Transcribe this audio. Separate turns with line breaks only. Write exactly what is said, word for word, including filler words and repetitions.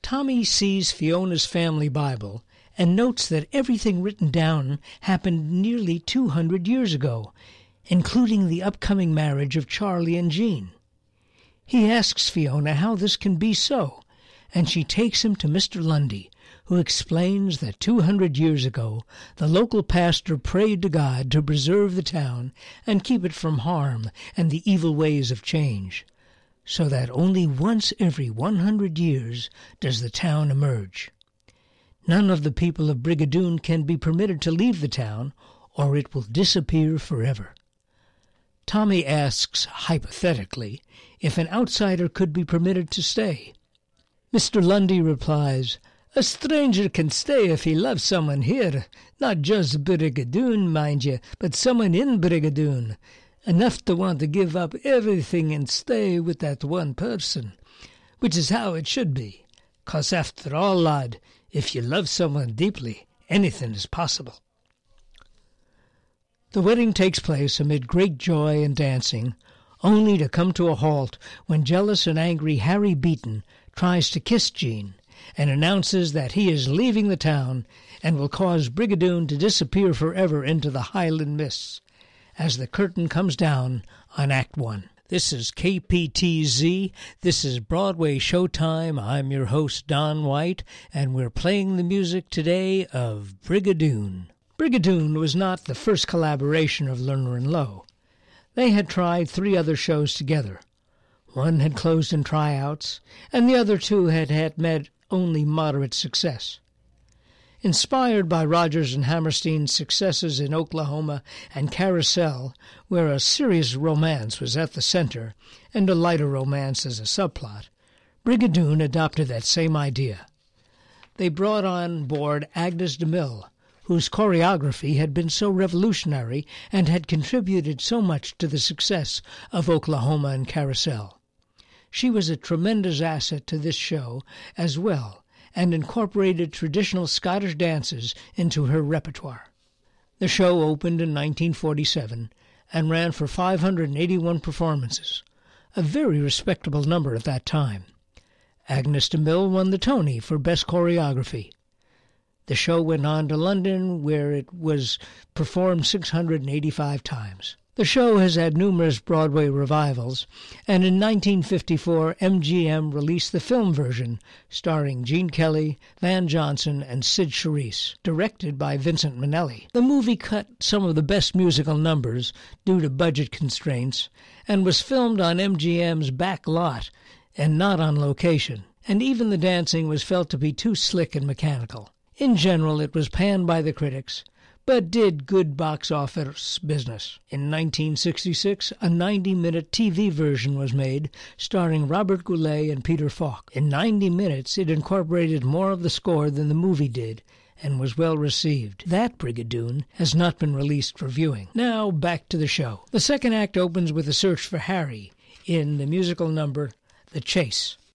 Tommy sees Fiona's family Bible and notes that everything written down happened nearly two hundred years ago, including the upcoming marriage of Charlie and Jean. He asks Fiona how this can be so, and she takes him to Mister Lundy, who explains that two hundred years ago the local pastor prayed to God to preserve the town and keep it from harm and the evil ways of change, so that only once every one hundred years does the town emerge. None of the people of Brigadoon can be permitted to leave the town, or it will disappear forever. Tommy asks, hypothetically, if an outsider could be permitted to stay. Mister Lundy replies, "A stranger can stay if he loves someone here, not just Brigadoon, mind you, but someone in Brigadoon, enough to want to give up everything and stay with that one person, which is how it should be, 'cause after all, lad, if you love someone deeply, anything is possible." The wedding takes place amid great joy and dancing, only to come to a halt when jealous and angry Harry Beaton tries to kiss Jean and announces that he is leaving the town and will cause Brigadoon to disappear forever into the Highland mists, as the curtain comes down on Act One. This is K P T Z. This is Broadway Showtime. I'm your host, Don White, and we're playing the music today of Brigadoon. Brigadoon was not the first collaboration of Lerner and Loewe. They had tried three other shows together. One had closed in tryouts, and the other two had had met only moderate success. Inspired by Rodgers and Hammerstein's successes in Oklahoma and Carousel, where a serious romance was at the center and a lighter romance as a subplot, Brigadoon adopted that same idea. They brought on board Agnes DeMille, whose choreography had been so revolutionary and had contributed so much to the success of Oklahoma and Carousel. She was a tremendous asset to this show as well, and incorporated traditional Scottish dances into her repertoire. The show opened in nineteen forty-seven and ran for five hundred eighty-one performances, a very respectable number at that time. Agnes DeMille won the Tony for Best Choreography. The show went on to London, where it was performed six hundred eighty-five times. The show has had numerous Broadway revivals, and in nineteen fifty-four M G M released the film version, starring Gene Kelly, Van Johnson, and Sid Charisse, directed by Vincent Minnelli. The movie cut some of the best musical numbers due to budget constraints, and was filmed on M G M's back lot and not on location, and even the dancing was felt to be too slick and mechanical. In general, it was panned by the critics, but did good box office business. In nineteen sixty-six, a ninety-minute T V version was made, starring Robert Goulet and Peter Falk. In ninety minutes, it incorporated more of the score than the movie did, and was well received. That Brigadoon has not been released for viewing. Now, back to the show. The second act opens with a search for Harry in the musical number The Chase.